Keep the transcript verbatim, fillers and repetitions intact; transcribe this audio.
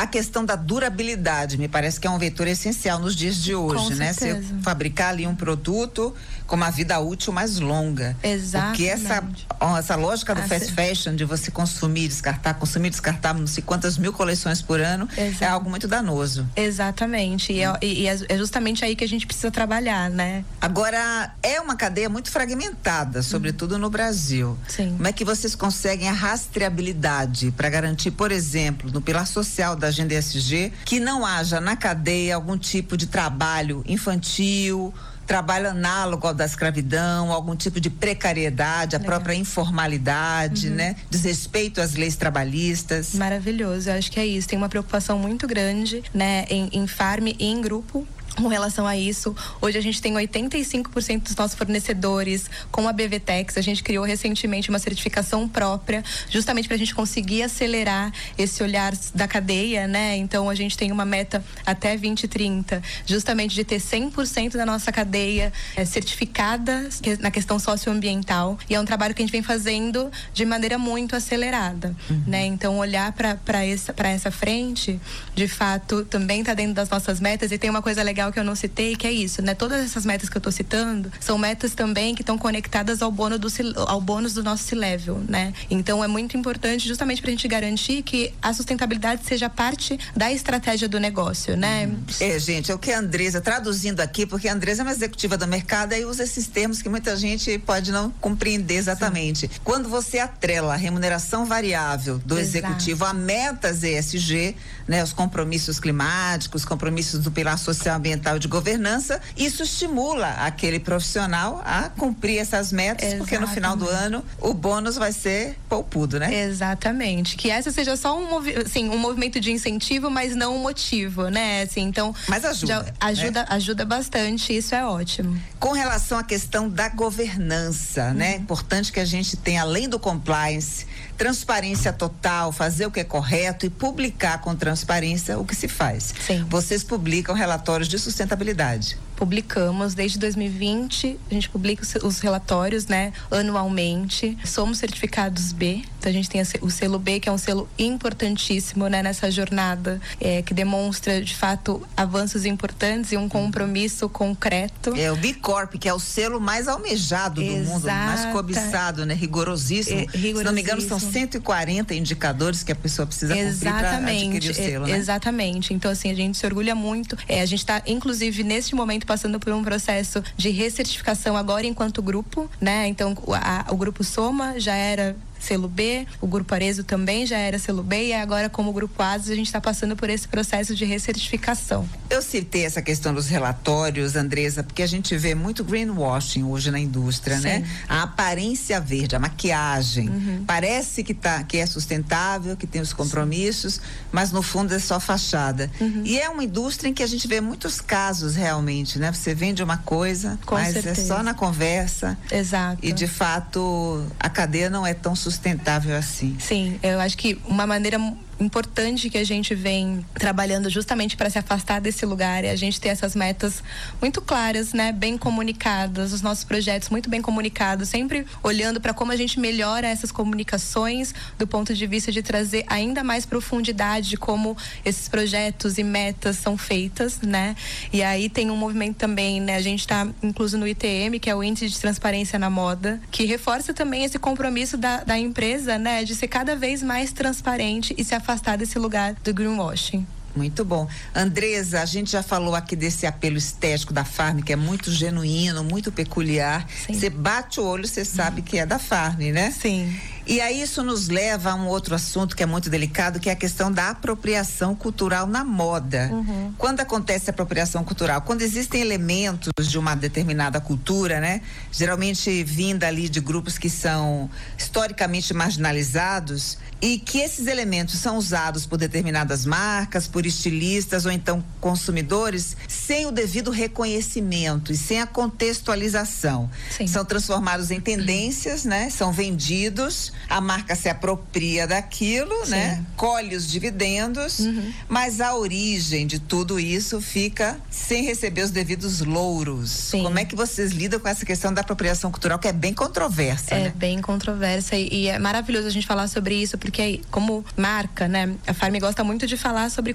A questão da durabilidade, me parece que é um vetor essencial nos dias de hoje, Com né? certeza. Você fabricar ali um produto com uma vida útil mais longa. Exatamente. Porque essa, ó, essa lógica do Ah, fast sim. fashion, de você consumir, descartar, consumir, descartar, não sei quantas mil coleções por ano, Exato. é algo muito danoso. Exatamente. E, é, e é justamente aí que a gente precisa trabalhar, né? Agora, é uma cadeia muito fragmentada, sobretudo no Brasil. Sim. Como é que vocês conseguem a rastreabilidade para garantir, por exemplo, no pilar social da Agenda E S G, que não haja na cadeia algum tipo de trabalho infantil, trabalho análogo ao da escravidão, algum tipo de precariedade, a Legal. própria informalidade, Uhum. né? Desrespeito às leis trabalhistas. Maravilhoso, eu acho que é isso. Tem uma preocupação muito grande, né, em, em farm e em grupo. Com relação a isso, hoje a gente tem oitenta e cinco por cento dos nossos fornecedores com a B V Tex. A gente criou recentemente uma certificação própria, justamente para a gente conseguir acelerar esse olhar da cadeia, né? Então a gente tem uma meta até vinte e trinta, justamente de ter cem por cento da nossa cadeia é, certificada na questão socioambiental. E é um trabalho que a gente vem fazendo de maneira muito acelerada, uhum. né? Então olhar para essa, para essa frente, de fato, também está dentro das nossas metas. E tem uma coisa legal que eu não citei, que é isso, né? Todas essas metas que eu tô citando são metas também que estão conectadas ao bônus do, ao bônus do nosso C-Level, né? Então é muito importante justamente pra gente garantir que a sustentabilidade seja parte da estratégia do negócio, né? Uhum. É, gente, é o que a Andresa, traduzindo aqui, porque a Andresa é uma executiva do mercado e usa esses termos que muita gente pode não compreender exatamente. Sim. Quando você atrela a remuneração variável do Exato. Executivo a metas E S G, né? Os compromissos climáticos, compromissos do pilar social ambiental de governança, isso estimula aquele profissional a cumprir essas metas, Exatamente. Porque no final do ano o bônus vai ser poupudo, né? Exatamente, que essa seja só um, movi- assim, um movimento de incentivo, mas não um motivo, né? Assim, então, mas ajuda, ajuda, né? ajuda bastante, isso é ótimo. Com relação à questão da governança, uhum. né? Importante que a gente tenha, além do compliance, transparência total, fazer o que é correto e publicar com transparência o que se faz. Sim. Vocês publicam relatórios de sustentabilidade. Publicamos desde dois mil e vinte, a gente publica os, os relatórios, né, anualmente. Somos certificados B, então a gente tem o selo B, que é um selo importantíssimo, né, nessa jornada, é, que demonstra de fato avanços importantes e um compromisso concreto. É o B Corp, que é o selo mais almejado do Exata. mundo, mais cobiçado, né, rigorosíssimo. É, rigorosíssimo. Se não me engano, são cento e quarenta indicadores que a pessoa precisa cumprir para adquirir o selo, é, né? Exatamente. Então, assim, a gente se orgulha muito. É, a gente está, inclusive, neste momento passando por um processo de recertificação agora enquanto grupo, né? Então, a, o grupo Soma já era selo B, o Grupo Arezzo também já era selo B, e agora como Grupo Asus a gente está passando por esse processo de recertificação. Eu citei essa questão dos relatórios, Andresa, porque a gente vê muito greenwashing hoje na indústria, Sim. né? A aparência verde, a maquiagem, uhum. parece que tá, que é sustentável, que tem os compromissos, Sim. mas no fundo é só fachada. Uhum. E é uma indústria em que a gente vê muitos casos realmente, né? Você vende uma coisa, Com mas certeza. é só na conversa. Exato. E de fato a cadeia não é tão sustentável sustentável assim. Sim, eu acho que uma maneira importante que a gente vem trabalhando justamente para se afastar desse lugar é a gente ter essas metas muito claras, né, bem comunicadas, os nossos projetos muito bem comunicados, sempre olhando para como a gente melhora essas comunicações do ponto de vista de trazer ainda mais profundidade de como esses projetos e metas são feitas, né? E aí tem um movimento também, né, a gente está incluso no I T M, que é o Índice de Transparência na Moda, que reforça também esse compromisso da, da empresa, né, de ser cada vez mais transparente e se afastar desse lugar do greenwashing. Muito bom. Andresa, a gente já falou aqui desse apelo estético da Farm, que é muito genuíno, muito peculiar. Você bate o olho, você sabe que é da Farm, né? Sim. E aí isso nos leva a um outro assunto que é muito delicado, que é a questão da apropriação cultural na moda. Uhum. Quando acontece a apropriação cultural? Quando existem elementos de uma determinada cultura, né? Geralmente vinda ali de grupos que são historicamente marginalizados, e que esses elementos são usados por determinadas marcas, por estilistas ou então consumidores, sem o devido reconhecimento e sem a contextualização. Sim. São transformados em tendências, né? São vendidos, a marca se apropria daquilo, Sim. né? Colhe os dividendos, uhum. mas a origem de tudo isso fica sem receber os devidos louros. Sim. Como é que vocês lidam com essa questão da apropriação cultural, que é bem controversa, É né? bem controversa e, e é maravilhoso a gente falar sobre isso, porque como marca, né? A Farm gosta muito de falar sobre